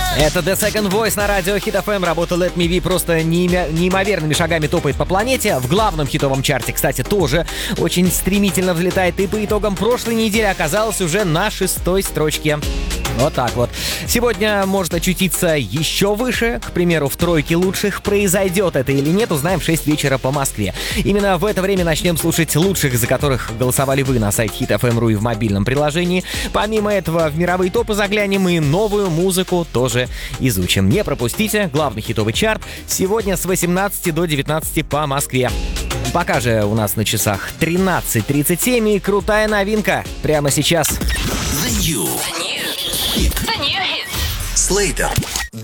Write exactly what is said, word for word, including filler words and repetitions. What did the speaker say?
Это The Second Voice на радио Hit эф эм. Работа Let Me Be просто неимя- неимоверными шагами топает по планете. В главном хитовом чарте, кстати, тоже очень стремительно взлетает. И по итогам прошлой недели оказалась уже на шестой строчке. Вот так вот. Сегодня может очутиться еще выше. К примеру, в тройке лучших. Произойдет это или нет, узнаем в шесть вечера по Москве. Именно в это время начнем слушать лучших, за которых голосовали вы на сайте Hit эф эм точка ру и в мобильном приложении. Помимо этого, в мировые топы заглянем и новую музыку тоже изучим. Не пропустите главный хитовый чарт сегодня с восемнадцати до девятнадцати по Москве. Пока же у нас на часах тринадцать тридцать семь и крутая новинка прямо сейчас. The new. The new. Hit. The new hit. Slater.